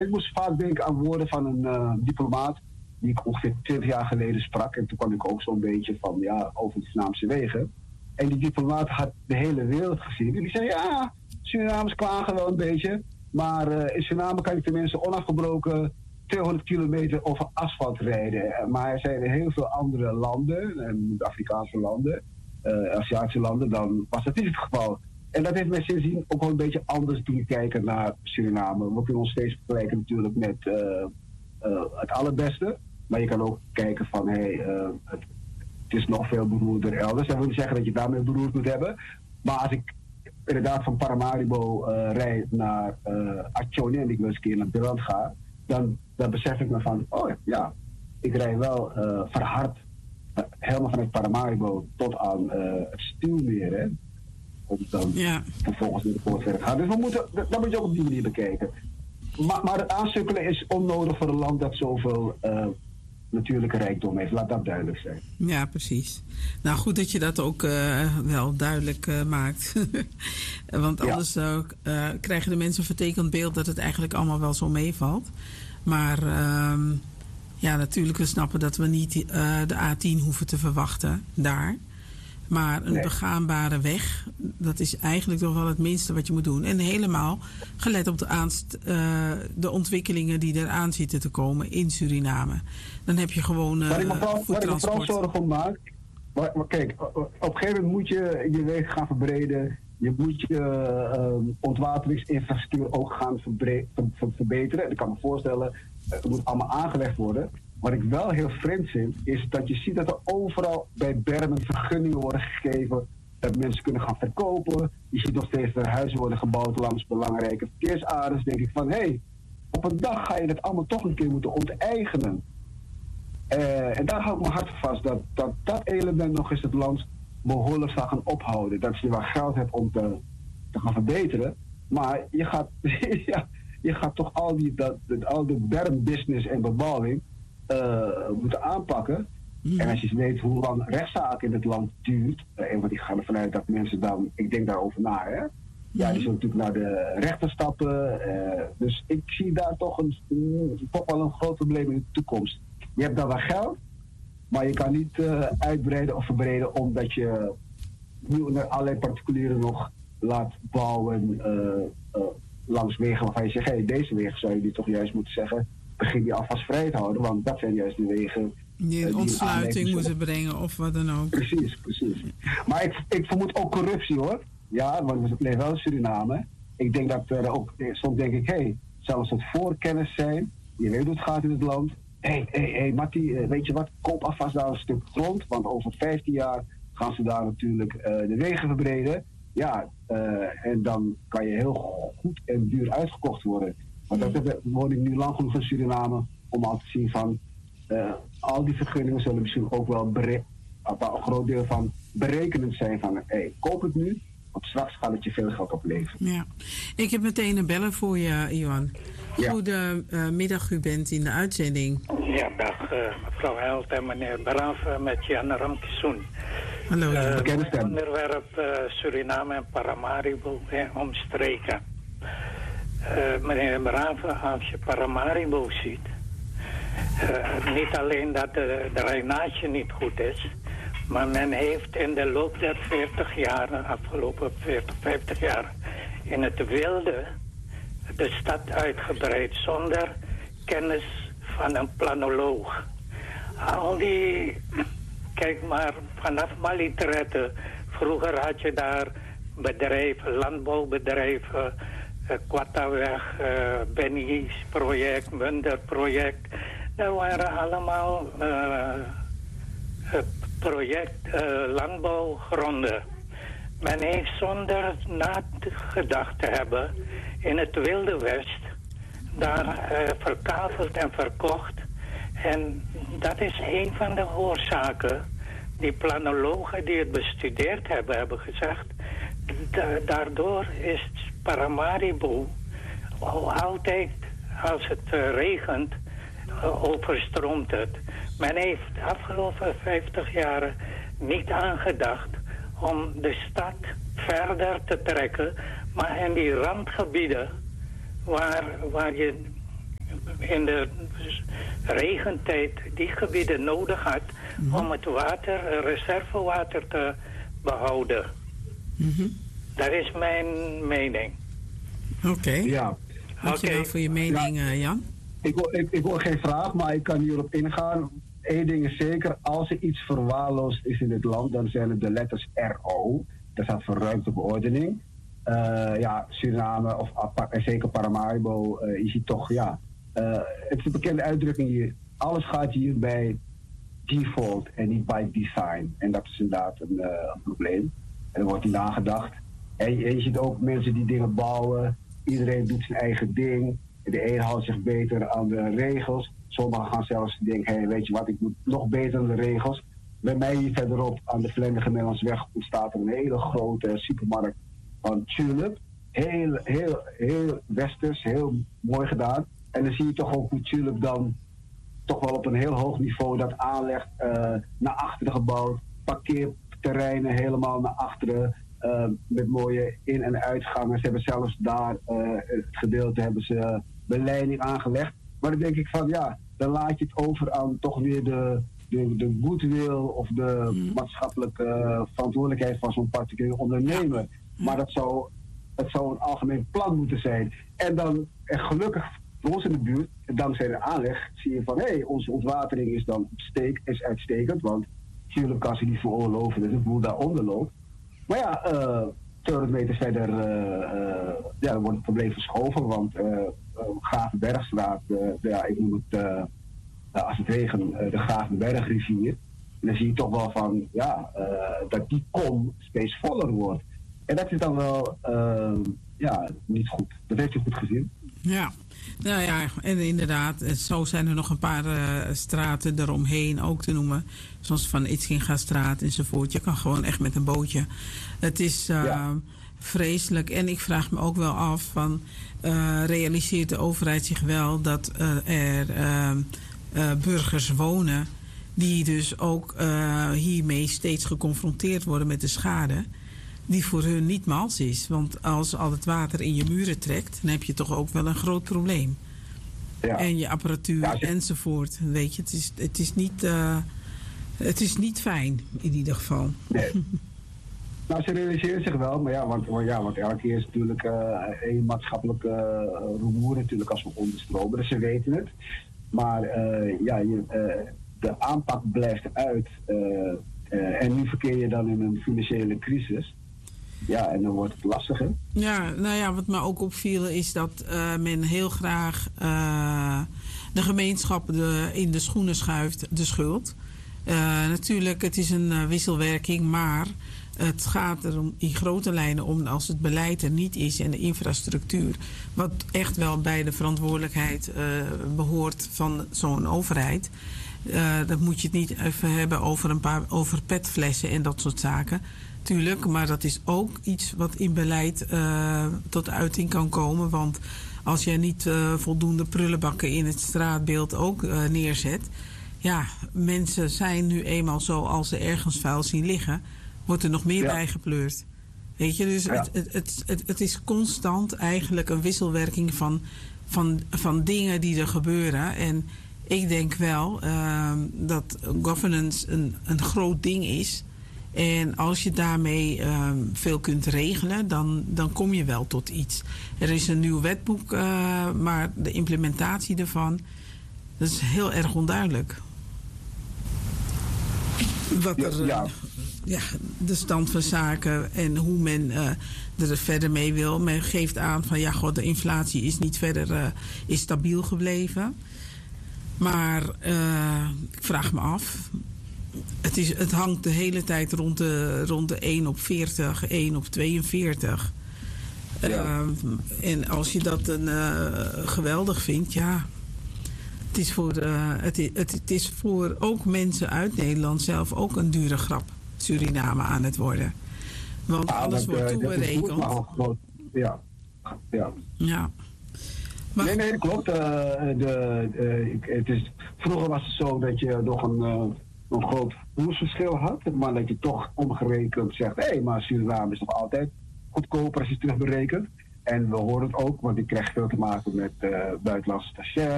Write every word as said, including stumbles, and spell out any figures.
ik moest vaak denken aan woorden van een uh, diplomaat die ik ongeveer twintig jaar geleden sprak. En toen kwam ik ook zo'n beetje van, ja, over de Surinaamse wegen. En die diplomaat had de hele wereld gezien. En die zei, ja, Surinamers klagen wel een beetje. Maar uh, in Suriname kan je tenminste onafgebroken tweehonderd kilometer over asfalt rijden. Maar er zijn er heel veel andere landen, en Afrikaanse landen, uh, Aziatische landen, dan was dat niet het geval. En dat heeft mij sindsdien ook wel een beetje anders doen kijken naar Suriname. We kunnen ons steeds vergelijken natuurlijk met uh, uh, het allerbeste. Maar je kan ook kijken van, hé, hey, uh, het, het is nog veel beroerder elders. Dat wil niet zeggen dat je daarmee beroerd moet hebben. Maar als ik inderdaad van Paramaribo uh, rijd naar uh, Atjone en ik wil eens een keer naar Biran ga, dan, dan besef ik me van, oh ja, ik rijd wel uh, verhard uh, helemaal vanuit Paramaribo tot aan uh, het Stuwmeer, hè. Om dan ja. vervolgens naar de Poortweg te gaan. Dus we moeten, dat moet je ook op die manier bekijken. Maar, maar het aansukkelen is onnodig voor een land dat zoveel uh, natuurlijke rijkdom heeft. Laat dat duidelijk zijn. Ja, precies. Nou, goed dat je dat ook uh, wel duidelijk uh, maakt. Want anders ja. uh, krijgen de mensen een vertekend beeld dat het eigenlijk allemaal wel zo meevalt. Maar uh, ja, natuurlijk, we snappen dat we niet uh, de A tien hoeven te verwachten daar. Maar een nee. begaanbare weg, dat is eigenlijk toch wel het minste wat je moet doen. En helemaal gelet op de, aanst, uh, de ontwikkelingen die eraan zitten te komen in Suriname. Dan heb je gewoon uh, waar ik me vooral zorgen om maak. Maar, maar kijk, op een gegeven moment moet je je wegen gaan verbreden. Je moet je uh, ontwateringsinfrastructuur ook gaan verbre- ver- ver- verbeteren. Ik kan me voorstellen, het moet allemaal aangelegd worden. Wat ik wel heel vreemd vind, is dat je ziet dat er overal bij bermen vergunningen worden gegeven. Dat mensen kunnen gaan verkopen. Je ziet nog steeds dat er huizen worden gebouwd langs belangrijke verkeersaders. Denk ik van, hé, hey, op een dag ga je dat allemaal toch een keer moeten onteigenen. Uh, en daar hou ik mijn hart vast, dat, dat dat element nog eens het land behoorlijk zal gaan ophouden. Dat je wel geld hebt om te, te gaan verbeteren. Maar je gaat, ja, je gaat toch al die, dat, dat, al de bermbusiness en bebouwing Uh, moeten aanpakken. Mm. En als je weet hoe lang rechtszaken in het land duurt, uh, en want ik ga ervan uit dat mensen dan, ik denk daarover na, hè. Ja, mm. die zullen natuurlijk naar de rechter stappen. Uh, dus ik zie daar toch, een, toch wel een groot probleem in de toekomst. Je hebt dan wel geld, maar je kan niet uh, uitbreiden of verbreden omdat je nu naar allerlei particulieren nog laat bouwen uh, uh, langs wegen waarvan je zegt, hé, hey, deze wegen zou je die toch juist moeten zeggen, begin die alvast vrij te houden, want dat zijn juist de wegen die een ontsluiting uh, moeten brengen of wat dan ook. Precies, precies. Maar ik, ik vermoed ook corruptie, hoor. Ja, want we leven wel in Suriname. Ik denk dat er ook, soms denk ik, hé, hey, zou een soort voorkennis zijn. Je weet hoe het gaat in het land. Hé, hey, hé, hey, hey, Mattie, weet je wat, koop alvast daar een stuk grond, want over vijftien jaar gaan ze daar natuurlijk uh, de wegen verbreden. Ja, uh, en dan kan je heel goed en duur uitgekocht worden. Want dat word ik nu lang genoeg in Suriname om al te zien van uh, al die vergunningen zullen misschien ook wel bere- op een groot deel van berekenend zijn van hé, hey, koop het nu, want straks gaat het je veel geld opleveren. Ja. Ik heb meteen een beller voor je, Iwan. Ja. Goedemiddag, uh, u bent in de uitzending. Ja, dag uh, mevrouw Held en meneer Braaf uh, met Jan Ramkisoen. Hallo. Uh, het onderwerp uh, Suriname en Paramaribo en omstreken. Uh, meneer Brave, als je Paramaribo ziet, uh, niet alleen dat de drainage niet goed is, maar men heeft in de loop der veertig jaar, afgelopen veertig, vijftig jaar, in het wilde de stad uitgebreid zonder kennis van een planoloog. Al die, kijk maar, vanaf Malitretten, vroeger had je daar bedrijven, landbouwbedrijven, Uh, Quattaweg, uh, Benny's project, Munder project. Dat waren allemaal uh, uh, project uh, landbouwgronden. Men heeft zonder nagedacht te hebben in het Wilde West daar uh, verkaveld en verkocht. En dat is een van de oorzaken. Die planologen die het bestudeerd hebben, hebben gezegd, da- daardoor is Paramaribo altijd, als het uh, regent, uh, overstroomt het. Men heeft de afgelopen vijftig jaar niet aangedacht om de stad verder te trekken, maar in die randgebieden waar, waar je in de regentijd die gebieden nodig had mm-hmm. om het water, reservewater te behouden. Mm-hmm. Dat is mijn mening. Oké. Okay. Ja. Dankjewel okay. voor je mening, ja. Jan. Ik wil, ik, ik wil geen vraag, maar ik kan hierop ingaan. Eén ding is zeker, als er iets verwaarloosd is in dit land, dan zijn het de letters R O. Dat staat voor ruimtebeordening. Uh, ja, Suriname of en zeker Paramaribo, uh, je ziet toch, ja. Uh, het is een bekende uitdrukking hier. Alles gaat hier bij default en niet by design. En dat is inderdaad een, uh, een probleem. En er wordt niet nagedacht. En je, je ziet ook mensen die dingen bouwen. Iedereen doet zijn eigen ding. De een houdt zich beter aan de regels. Sommigen gaan zelfs denken, hey, weet je wat, ik moet nog beter aan de regels. Bij mij hier verderop aan de Vlendige Nederlandsweg ontstaat er een hele grote supermarkt van Tulip. Heel, heel, heel westers, heel mooi gedaan. En dan zie je toch ook hoe Tulip dan toch wel op een heel hoog niveau dat aanlegt, uh, naar achteren gebouwd. Parkeerterreinen helemaal naar achteren. Uh, met mooie in- en uitgangen. Ze hebben zelfs daar uh, het gedeelte hebben ze beleiding aangelegd. Maar dan denk ik van ja, dan laat je het over aan toch weer de, de, de goodwill of de mm. maatschappelijke uh, verantwoordelijkheid van zo'n particulier ondernemer. Mm. Maar dat zou, het zou een algemeen plan moeten zijn. En dan, en gelukkig voor ons in de buurt, dankzij de aanleg, zie je van hé, hey, onze ontwatering is dan steek, is uitstekend. Want natuurlijk kan ze niet veroorloven dat de boel daaronder loopt. Maar ja, uh, tweehonderd meter verder uh, uh, ja, dan wordt het probleem verschoven, want uh, uh, Gravenbergstraat, uh, ja, ik noem het, uh, uh, als het regent, uh, de Gravenbergrivier. En dan zie je toch wel van, ja, uh, dat die kom steeds voller wordt. En dat is dan wel, uh, ja, niet goed. Dat heeft u goed gezien. Ja, nou ja, en inderdaad, zo zijn er nog een paar uh, straten eromheen ook te noemen. Zoals Van Itzingastraat enzovoort. Je kan gewoon echt met een bootje. Het is uh, ja. vreselijk. En ik vraag me ook wel af van, uh, realiseert de overheid zich wel dat uh, er uh, uh, burgers wonen die dus ook uh, hiermee steeds geconfronteerd worden met de schade die voor hun niet mals is. Want als al het water in je muren trekt, dan heb je toch ook wel een groot probleem. Ja. En je apparatuur ja, je... enzovoort. Weet je, het is, het is niet, uh, het is niet fijn in ieder geval. Nee. Nou, ze realiseren zich wel, maar ja, want, ja, want elke keer is natuurlijk uh, een maatschappelijke uh, rumoer natuurlijk als we onderstromen. Dus ze weten het. Maar uh, ja, je, uh, de aanpak blijft uit. Uh, uh, en nu verkeer je dan in een financiële crisis. Ja, en dan wordt het lastiger. Ja, nou ja, wat me ook opviel is dat uh, men heel graag uh, de gemeenschap de, in de schoenen schuift, de schuld. Uh, natuurlijk, het is een uh, wisselwerking, maar het gaat er om, in grote lijnen om als het beleid er niet is en de infrastructuur, wat echt wel bij de verantwoordelijkheid uh, behoort van zo'n overheid. Uh, dan moet je het niet even hebben over een paar over petflessen en dat soort zaken. Tuurlijk, maar dat is ook iets wat in beleid uh, tot uiting kan komen. Want als jij niet uh, voldoende prullenbakken in het straatbeeld ook uh, neerzet. Ja, mensen zijn nu eenmaal zo, als ze ergens vuil zien liggen, wordt er nog meer ja. bijgepleurd. Weet je, dus ja. het, het, het, het, het is constant eigenlijk een wisselwerking van, van, van dingen die er gebeuren. En ik denk wel uh, dat governance een, een groot ding is. En als je daarmee uh, veel kunt regelen, dan, dan kom je wel tot iets. Er is een nieuw wetboek, uh, maar de implementatie ervan, dat is heel erg onduidelijk. Wat er, ja, ja, de stand van zaken en hoe men uh, er verder mee wil. Men geeft aan van ja, god, de inflatie is niet verder uh, is stabiel gebleven. Maar uh, ik vraag me af. Het, is, het hangt de hele tijd rond de, rond de één op veertig, één op tweeënveertig. Ja. Uh, en als je dat een, uh, geweldig vindt, ja. Het is, voor, uh, het, is, het, het is voor ook mensen uit Nederland zelf ook een dure grap Suriname aan het worden. Want ja, alles wordt toeberekend. Ja, ja. ja. Maar... Nee, nee, dat klopt. Uh, de, uh, het is, vroeger was het zo dat je nog een, uh, een groot koersverschil had. Maar dat je toch omgerekend zegt, hé, hey, maar Suriname is nog altijd goedkoper als je het terugberekent. En we horen het ook, want ik krijg veel te maken met uh, buitenlandse stagiairs.